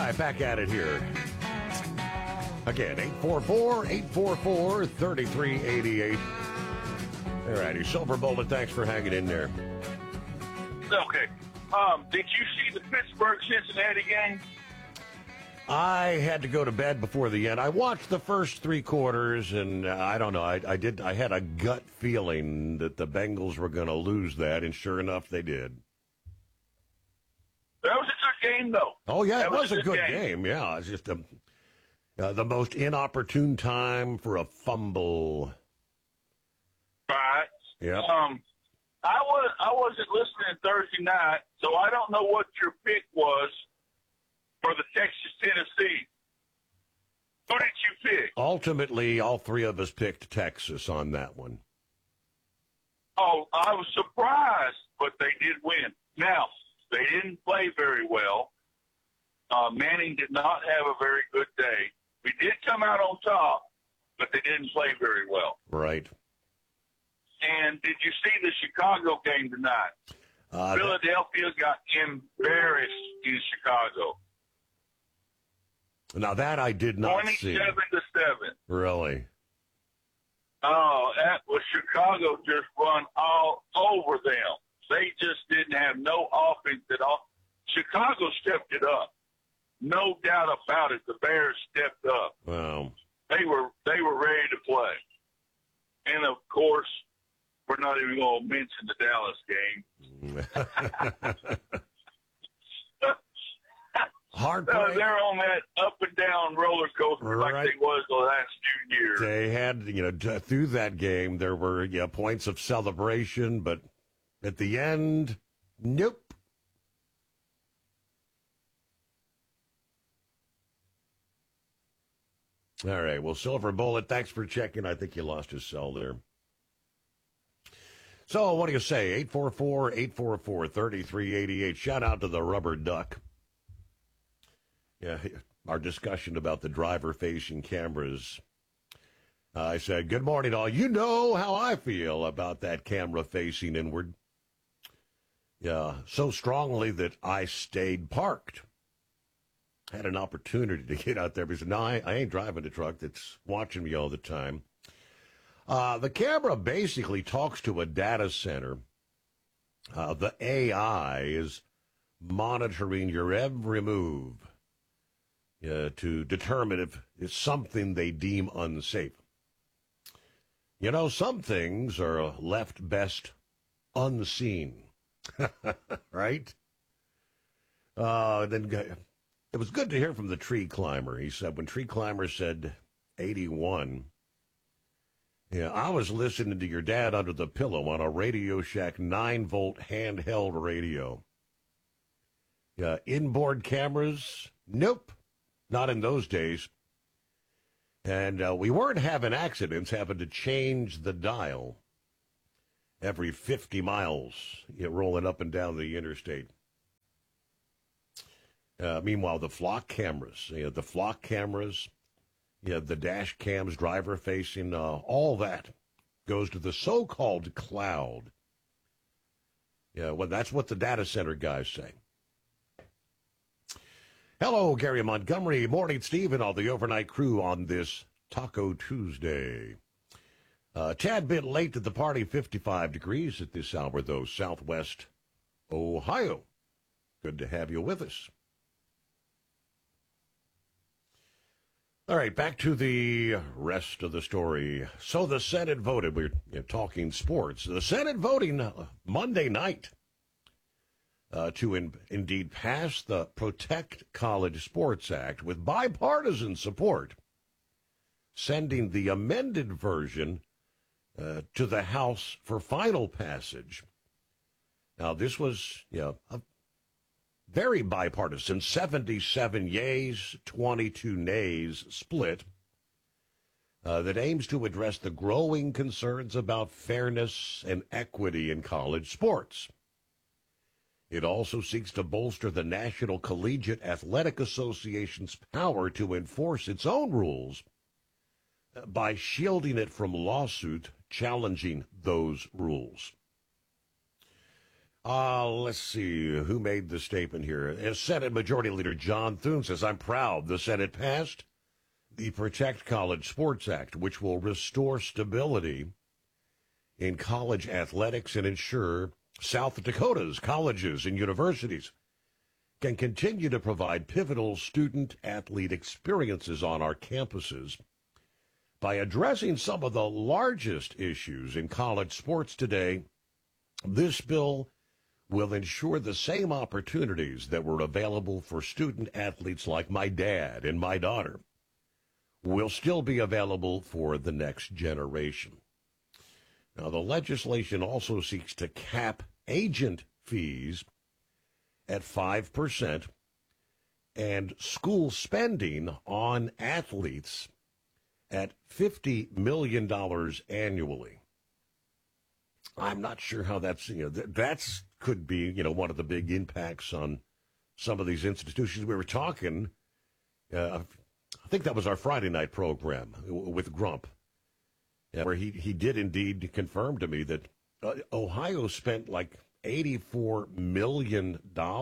right, back at it here. Again, 844-844-3388. All righty, Silver Bullet, thanks for hanging in there. Okay. Did you see the Pittsburgh-Cincinnati game? I had to go to bed before the end. I watched the first three quarters, and I don't know. I had a gut feeling that the Bengals were going to lose that, and sure enough, they did. That was a good game, though. Oh, yeah, it was a good game. Yeah, it's just the most inopportune time for a fumble. Right. Yeah. I wasn't listening Thursday night, so I don't know what your pick was for the Texas-Tennessee. Who did you pick? Ultimately, all three of us picked Texas on that one. Oh, I was surprised, but they did win. Now, they didn't play very well. Manning did not have a very good day. We did come out on top, but they didn't play very well. Right. And did you see the Chicago game tonight? Philadelphia got embarrassed in Chicago. Now, that I did not see. 27-7. Really? Oh, that was Chicago just run all over them. They just didn't have no offense at all. Chicago stepped it up. No doubt about it. The Bears stepped up. Wow. They were ready to play. And, of course, we're not even going to mention the Dallas game. Hard play. They're on that up and down roller coaster like they was the last few years. They had, through that game, there were points of celebration, but at the end, nope. All right. Well, Silver Bullet, thanks for checking. I think you lost his cell there. So what do you say? 844-844-3388. Shout out to the Rubber Duck. Yeah, our discussion about the driver-facing cameras. I said, good morning, all. You know how I feel about that camera facing inward. Yeah, so strongly that I stayed parked. Had an opportunity to get out there. But he said, no, I ain't driving the truck that's watching me all the time. The camera basically talks to a data center. The AI is monitoring your every move to determine if it's something they deem unsafe. Some things are left best unseen, right? Then it was good to hear from the tree climber. He said when Tree Climber said 81, I was listening to your dad under the pillow on a Radio Shack 9-volt handheld radio. Inboard cameras? Nope. Not in those days. And we weren't having accidents, having to change the dial every 50 miles, rolling up and down the interstate. Meanwhile, the flock cameras, the dash cams, driver facing, all that goes to the so-called cloud. Well, that's what the data center guys say. Hello, Gary Montgomery. Morning, Steve, and all the overnight crew on this Taco Tuesday. Tad bit late to the party, 55 degrees at this hour, though, Southwest Ohio. Good to have you with us. All right, back to the rest of the story. So the Senate voted. We're talking sports. The Senate voting Monday night to indeed pass the Protect College Sports Act with bipartisan support, sending the amended version to the House for final passage. Now, this was a very bipartisan, 77 yeas, 22 nays split, that aims to address the growing concerns about fairness and equity in college sports. It also seeks to bolster the National Collegiate Athletic Association's power to enforce its own rules by shielding it from lawsuit challenging those rules. Let's see who made the statement here. Senate Majority Leader John Thune says, I'm proud the Senate passed the Protect College Sports Act, which will restore stability in college athletics and ensure South Dakota's colleges and universities can continue to provide pivotal student-athlete experiences on our campuses by addressing some of the largest issues in college sports today. This bill will ensure the same opportunities that were available for student-athletes like my dad and my daughter will still be available for the next generation. Now, the legislation also seeks to cap agent fees at 5% and school spending on athletes at $50 million annually. I'm not sure how that's, that's could be, one of the big impacts on some of these institutions. We were talking, I think that was our Friday night program with Grump, where he did indeed confirm to me that Ohio spent like $84 million.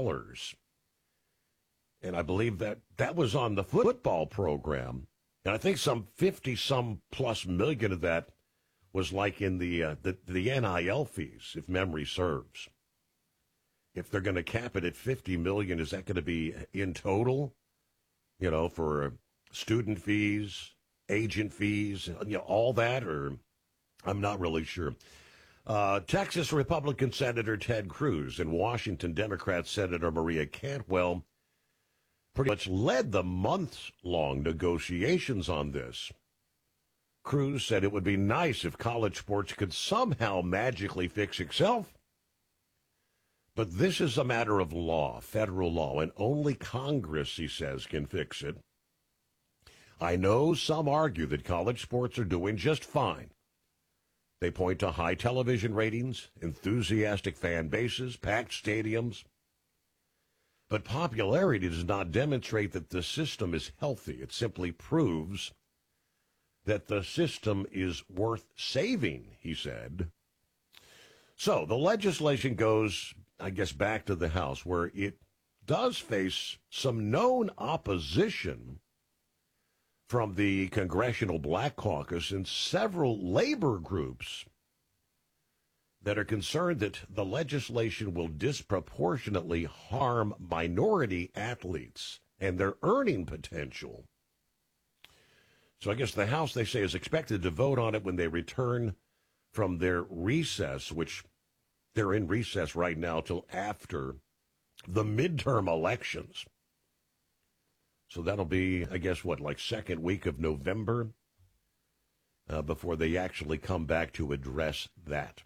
And I believe that was on the football program. And I think some 50-some plus million of that was like in the NIL fees, if memory serves. If they're going to cap it at $50 million, is that going to be in total, for student fees, agent fees, all that? Or I'm not really sure. Texas Republican Senator Ted Cruz and Washington Democrat Senator Maria Cantwell pretty much led the months-long negotiations on this. Cruz said it would be nice if college sports could somehow magically fix itself. But this is a matter of law, federal law, and only Congress, he says, can fix it. I know some argue that college sports are doing just fine. They point to high television ratings, enthusiastic fan bases, packed stadiums. But popularity does not demonstrate that the system is healthy. It simply proves that the system is worth saving, he said. So the legislation goes, I guess, back to the House, where it does face some known opposition from the Congressional Black Caucus and several labor groups that are concerned that the legislation will disproportionately harm minority athletes and their earning potential. So I guess the House, they say, is expected to vote on it when they return from their recess, which they're in recess right now till after the midterm elections. So that'll be, I guess, like second week of November before they actually come back to address that.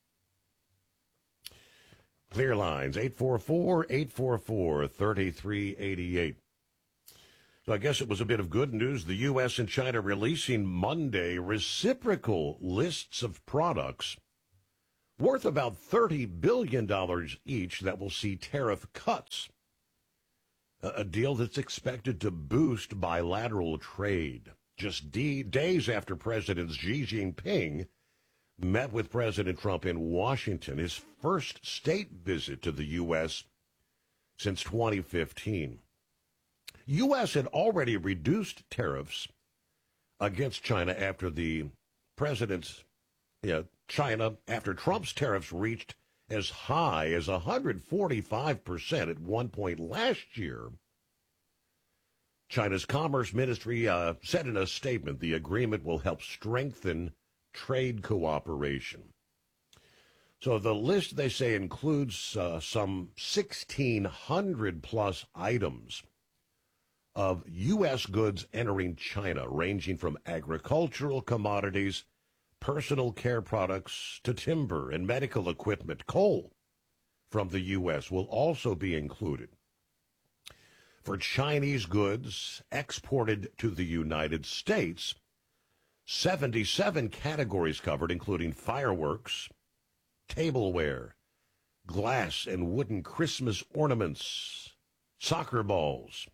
Clear lines, 844-844-3388. So I guess it was a bit of good news. The U.S. and China releasing Monday reciprocal lists of products worth about $30 billion each that will see tariff cuts, a deal that's expected to boost bilateral trade. Just days after President Xi Jinping met with President Trump in Washington, his first state visit to the U.S. since 2015. U.S. had already reduced tariffs against China after the president's, after Trump's tariffs reached as high as 145% at one point last year. China's Commerce Ministry said in a statement the agreement will help strengthen trade cooperation. So the list, they say, includes some 1,600 plus items of U.S. goods entering China, ranging from agricultural commodities, personal care products, to timber and medical equipment. Coal from the U.S. will also be included. For Chinese goods exported to the United States, 77 categories covered, including fireworks, tableware, glass and wooden Christmas ornaments, soccer balls.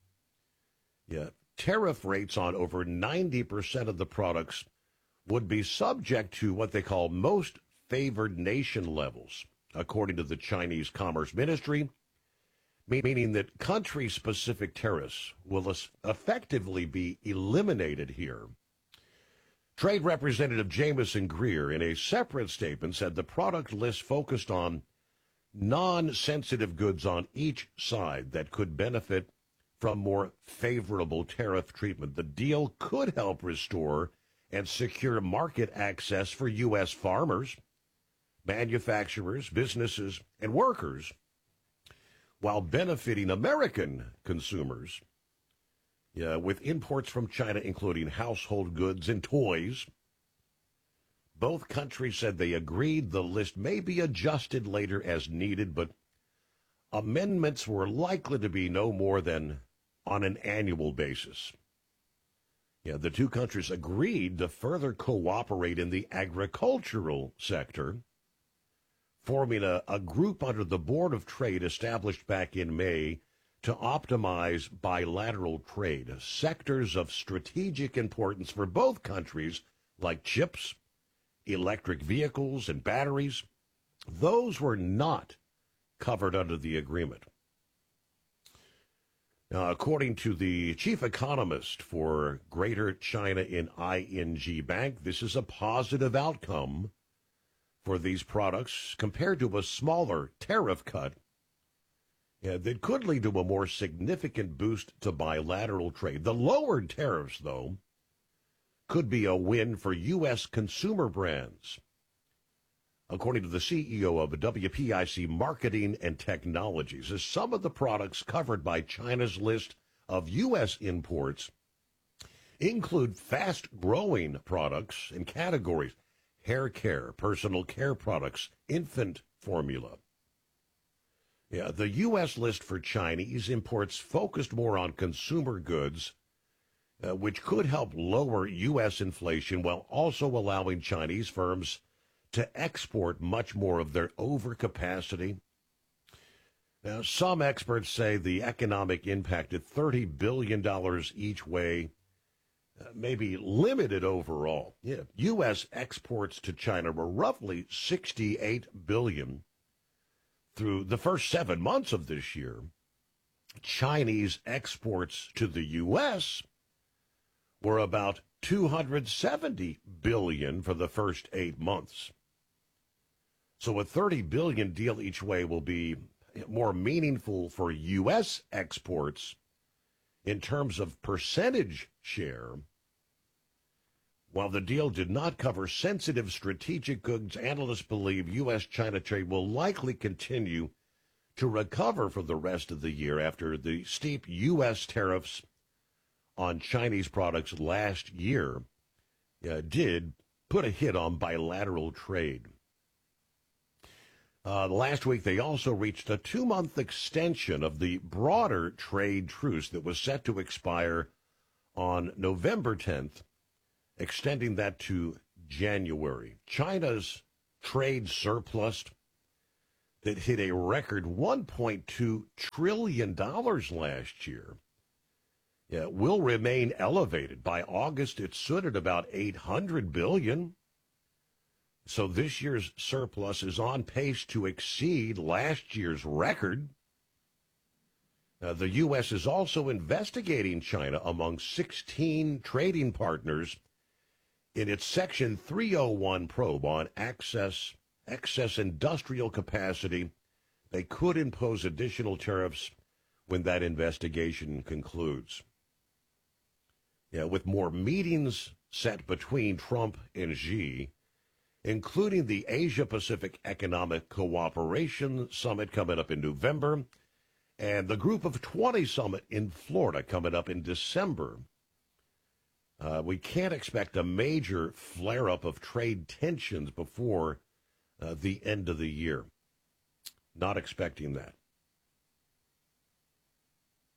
Tariff rates on over 90% of the products would be subject to what they call most favored nation levels. according to the Chinese Commerce Ministry, meaning that country-specific tariffs will effectively be eliminated here. Trade Representative Jamieson Greer, in a separate statement, said the product list focused on non-sensitive goods on each side that could benefit from more favorable tariff treatment. The deal could help restore and secure market access for U.S. farmers, manufacturers, businesses, and workers, while benefiting American consumers with imports from China, including household goods and toys. Both countries said they agreed the list may be adjusted later as needed, but amendments were likely to be no more than on an annual basis. The two countries agreed to further cooperate in the agricultural sector, forming a group under the Board of Trade established back in May to optimize bilateral trade. Sectors of strategic importance for both countries, like chips, electric vehicles, and batteries, those were not covered under the agreement. Now, according to the chief economist for Greater China in ING Bank, this is a positive outcome for these products compared to a smaller tariff cut that could lead to a more significant boost to bilateral trade. The lowered tariffs, though, could be a win for U.S. consumer brands, according to the CEO of WPIC Marketing and Technologies, as some of the products covered by China's list of U.S. imports include fast-growing products and categories: hair care, personal care products, infant formula. The U.S. list for Chinese imports focused more on consumer goods, which could help lower U.S. inflation while also allowing Chinese firms to export much more of their overcapacity. Now, some experts say the economic impact at $30 billion each way may be limited overall. U.S. exports to China were roughly $68 billion through the first 7 months of this year. Chinese exports to the U.S. were about $270 billion for the first 8 months. So a $30 billion deal each way will be more meaningful for U.S. exports in terms of percentage share. While the deal did not cover sensitive strategic goods, analysts believe U.S.-China trade will likely continue to recover for the rest of the year after the steep U.S. tariffs on Chinese products last year did put a hit on bilateral trade. Last week, they also reached a 2-month extension of the broader trade truce that was set to expire on November 10th, extending that to January. China's trade surplus that hit a record $1.2 trillion last year will remain elevated. By August, it stood at about $800 billion. So this year's surplus is on pace to exceed last year's record. The U.S. is also investigating China among 16 trading partners in its Section 301 probe on excess industrial capacity. They could impose additional tariffs when that investigation concludes. With more meetings set between Trump and Xi, including the Asia-Pacific Economic Cooperation Summit coming up in November, and the Group of 20 Summit in Florida coming up in December. We can't expect a major flare-up of trade tensions before the end of the year. Not expecting that.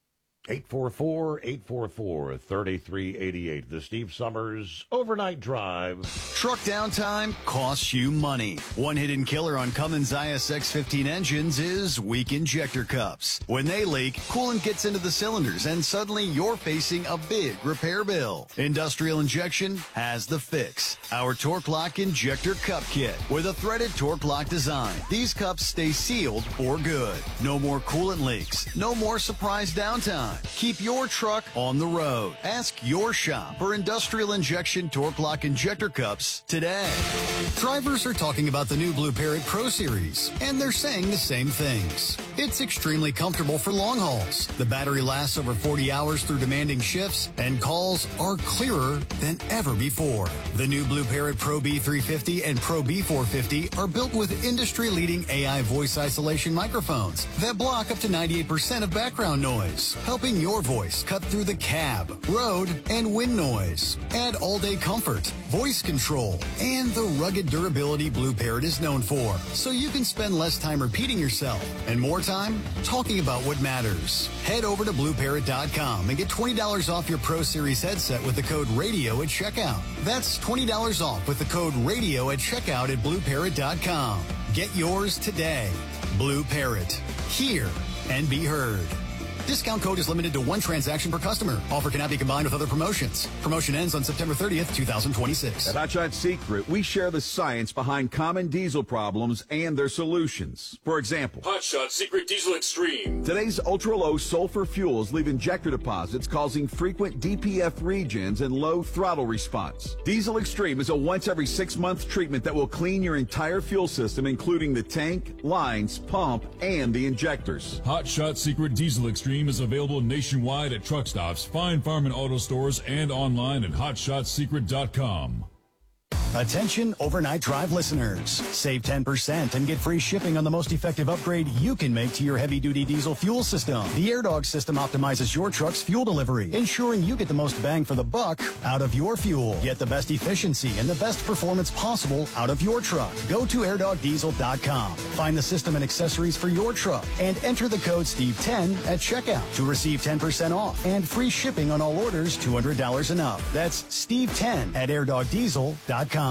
844-844-3388. The Steve Summers Overnight Drive. Truck downtime costs you money. One hidden killer on Cummins ISX-15 engines is weak injector cups. When they leak, coolant gets into the cylinders and suddenly you're facing a big repair bill. Industrial Injection has the fix. Our Torque Lock Injector Cup Kit with a threaded Torque Lock design. These cups stay sealed for good. No more coolant leaks. No more surprise downtime. Keep your truck on the road. Ask your shop for Industrial Injection Torque Lock Injector Cups today. Drivers are talking about the new Blue Parrot Pro Series, and they're saying the same things. It's extremely comfortable for long hauls. The battery lasts over 40 hours through demanding shifts, and calls are clearer than ever before. The new Blue Parrot Pro B350 and Pro B450 are built with industry-leading AI voice isolation microphones that block up to 98% of background noise, helping your voice cut through the cab, road, and wind noise. Add all-day comfort, voice control, and the rugged durability Blue Parrot is known for, so you can spend less time repeating yourself and more time talking about what matters. Head over to BlueParrot.com and get $20 off your Pro Series headset with the code RADIO at checkout. That's $20 off with the code RADIO at checkout at BlueParrot.com. Get yours today. Blue Parrot. Hear and be heard. Discount code is limited to one transaction per customer. Offer cannot be combined with other promotions. Promotion ends on September 30th, 2026. At Hot Shot Secret, we share the science behind common diesel problems and their solutions. For example, Hot Shot Secret Diesel Extreme. Today's ultra-low sulfur fuels leave injector deposits causing frequent DPF regens and low throttle response. Diesel Extreme is a once every 6-month treatment that will clean your entire fuel system, including the tank, lines, pump, and the injectors. Hot Shot Secret Diesel Extreme is available nationwide at truck stops, Fine Farm and auto stores, and online at hotshotsecret.com. Attention overnight drive listeners. Save 10% and get free shipping on the most effective upgrade you can make to your heavy-duty diesel fuel system. The AirDog system optimizes your truck's fuel delivery, ensuring you get the most bang for the buck out of your fuel. Get the best efficiency and the best performance possible out of your truck. Go to airdogdiesel.com. Find the system and accessories for your truck and enter the code STEVE10 at checkout to receive 10% off and free shipping on all orders $200 and up. That's STEVE10 at airdogdiesel.com.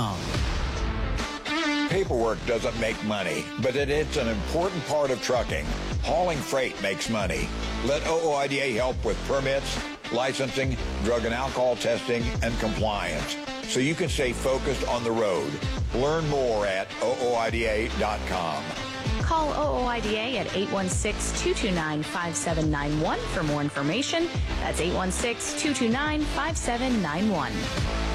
Paperwork doesn't make money, but it's an important part of trucking. Hauling freight makes money. Let OOIDA help with permits, licensing, drug and alcohol testing, and compliance, so you can stay focused on the road. Learn more at OOIDA.com. Call OOIDA at 816-229-5791 for more information. That's 816-229-5791.